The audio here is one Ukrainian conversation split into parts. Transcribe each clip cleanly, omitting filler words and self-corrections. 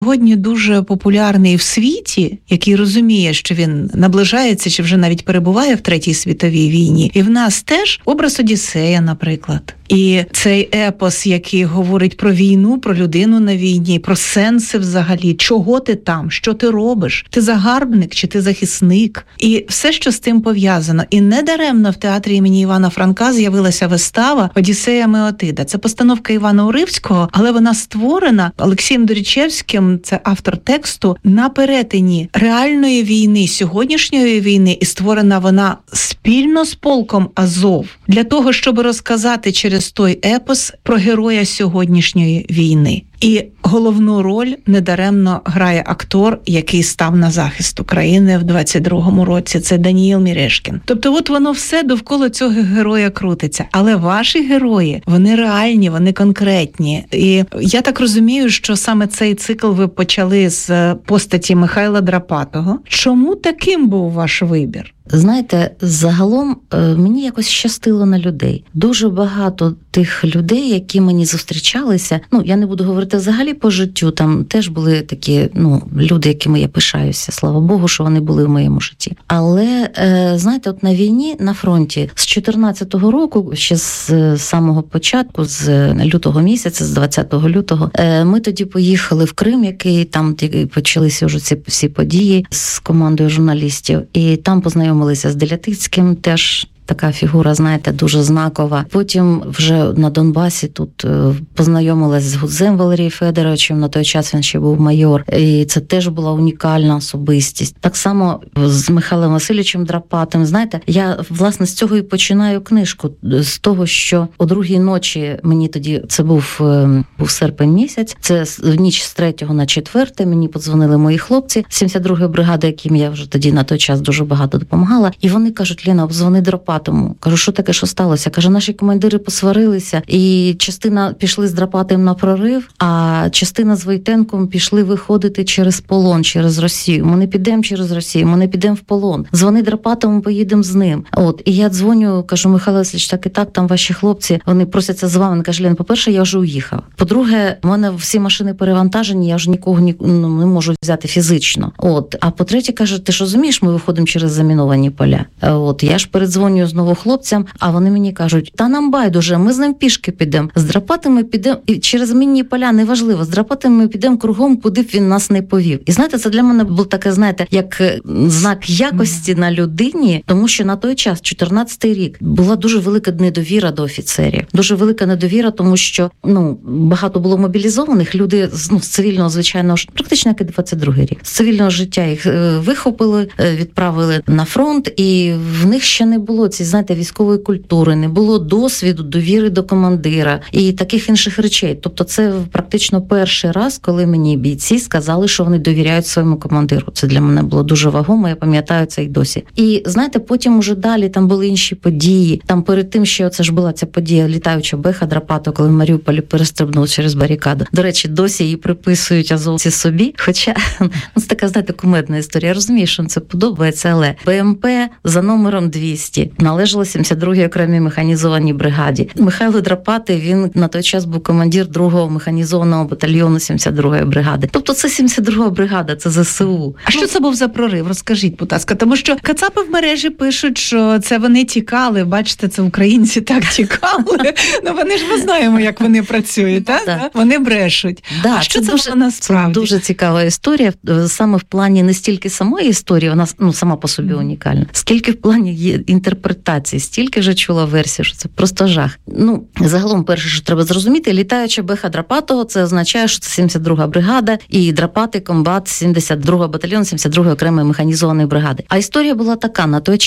сьогодні дуже популярний в світі, який розуміє, що він наближається, чи вже навіть перебуває в Третій світовій війні. І в нас теж образ Одіссея, наприклад. І цей епос, який говорить про війну, про людину на війні, про сенси взагалі, чого ти там, що ти робиш, ти загарбник чи ти захисник, і все, що з тим пов'язано. І недаремно в театрі імені Івана Франка з'явилася вистава «Одіссея Меотида». Це постановка Івана Уривського, але вона створена Олексієм Дорічевським, це автор тексту, на перетині реальної війни, сьогоднішньої війни, і створена вона спільно з полком Азов, для того, щоб розказати через той епос про героя сьогоднішньої війни. І головну роль недаремно грає актор, який став на захист України в 22-му році. Це Даніїл Мірешкін. Тобто от воно все довкола цього героя крутиться. Але ваші герої, вони реальні, вони конкретні. І я так розумію, що саме цей цикл ви почали з постаті Михайла Драпатого. Чому таким був ваш вибір? Знаєте, загалом мені якось щастило на людей. Дуже багато тих людей, які мені зустрічалися, я не буду говорити взагалі по життю, там теж були такі, люди, якими я пишаюся, слава Богу, що вони були в моєму житті. Але, знаєте, от на війні, на фронті, з 14-го року, ще з самого початку, з лютого місяця, з 20 лютого, ми тоді поїхали в Крим, який там почалися вже ці всі події з командою журналістів, і там познайомилися з Делятицьким, теж така фігура, знаєте, дуже знакова. Потім вже на Донбасі тут познайомилась з Гудзем Валерієм Федоровичем, на той час він ще був майор, і це теж була унікальна особистість. Так само з Михайлом Васильовичем Драпатим, знаєте, я, власне, з цього і починаю книжку, з того, що о 2-й ночі мені тоді, це був серпень місяць, це в ніч з 3 на 4 мені подзвонили мої хлопці 72-ї бригади, яким я вже тоді на той час дуже багато допомагала, і вони кажуть: Ліна, обдзвони Драпатому. Кажу, що таке, що сталося? Каже, наші командири посварилися, і частина пішли з Драпатим на прорив, а частина з Войтенком пішли виходити через полон, через Росію. Ми не підемо через Росію, ми не підемо в полон. Дзвони Драпатому, поїдемо з ним. І я дзвоню, кажу: Михайло Васильович, так і так, там ваші хлопці, вони просяться з вами. Він каже: Лен, по-перше, я вже уїхав. По-друге, в мене всі машини перевантажені, я вже нікого не можу взяти фізично. А по-третє, каже, ти ж розумієш, ми виходимо через заміновані поля. Я ж передзвоню знову хлопцям, а вони мені кажуть: та нам байдуже, ми з ним пішки підемо. З Драпатами підемо, і через мінні поля, неважливо, з Драпатами ми підемо кругом, куди б він нас не повів. І знаєте, це для мене було таке, знаєте, як знак якості на людині, тому що на той час, 14-й рік, була дуже велика недовіра до офіцерів. Дуже велика недовіра, тому що, багато було мобілізованих, люди з цивільного, звичайно, практично як і 22-й рік. З цивільного життя їх вихопили, відправили на фронт, і в них ще не було знаєте, військової культури, не було досвіду, довіри до командира і таких інших речей. Тобто це практично перший раз, коли мені бійці сказали, що вони довіряють своєму командиру. Це для мене було дуже вагомо, я пам'ятаю це й досі. І, знаєте, потім уже далі там були інші події. Там перед тим, що це ж була ця подія літаюча беха Драпатого, коли в Маріуполі перестрибнув через барикаду. До речі, досі її приписують азовці собі, хоча це така, знаєте, кумедна історія. Я розумію, що це подобається, але БМП за номером 200 належала 72-й окремій механізованій бригаді. Михайло Драпатий, він на той час був командир 2-го механізованого батальйону 72-ї бригади. Тобто це 72-га бригада, це ЗСУ. А що це був за прорив? Розкажіть, будь ласка. Тому що кацапи в мережі пишуть, що це вони тікали. Бачите, це українці так тікали. Вони ж, ми знаємо, як вони працюють, так? Вони брешуть. А що це було насправді? Це дуже цікава історія. Саме в плані не стільки самої історії, вона сама по собі унікальна, скільки в плані є інтерпретації. Стільки вже чула версію, що це просто жах. Загалом, перше, що треба зрозуміти, літаюча беха Драпатого, це означає, що це 72-га бригада і Драпатий комбат 72-го батальйону 72-ї окремої механізованої бригади. А історія була така: на той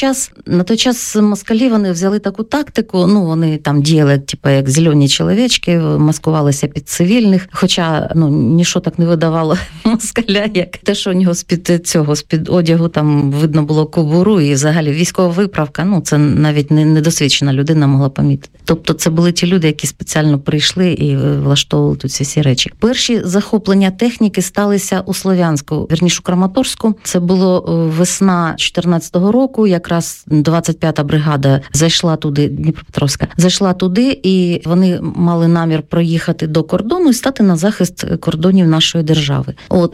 час москалі, вони взяли таку тактику, вони там діяли, як зелені чоловічки, маскувалися під цивільних, хоча, ніщо так не видавало москаля, як те, що у нього з-під одягу там видно було кобуру і взагалі військова виправка, це це навіть недосвідчена людина могла помітити. Тобто це були ті люди, які спеціально прийшли і влаштовували тут всі речі. Перші захоплення техніки сталися у Слов'янську, вірніше у Краматорську. Це було весна 14-го року, якраз 25-та бригада зайшла туди, Дніпропетровська, зайшла туди, і вони мали намір проїхати до кордону і стати на захист кордонів нашої держави.